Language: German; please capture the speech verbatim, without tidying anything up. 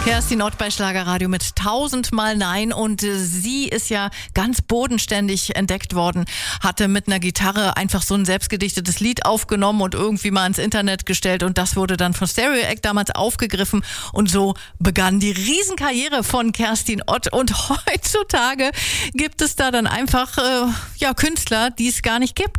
Kerstin Ott bei Schlagerradio mit tausendmal Nein und äh, sie ist ja ganz bodenständig entdeckt worden, hatte mit einer Gitarre einfach so ein selbstgedichtetes Lied aufgenommen und irgendwie mal ins Internet gestellt und das wurde dann von Stereo Act damals aufgegriffen und so begann die Riesenkarriere von Kerstin Ott und heutzutage gibt es da dann einfach äh, ja Künstler, die es gar nicht gibt.